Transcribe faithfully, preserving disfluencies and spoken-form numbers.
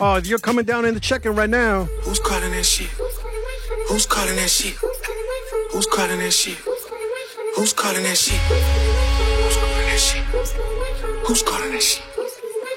Oh, you're coming down in the check-in right now. Who's calling that shit? Who's calling that shit? Who's calling that shit? Who's calling that shit? Who's calling that shit? Who's calling that shit?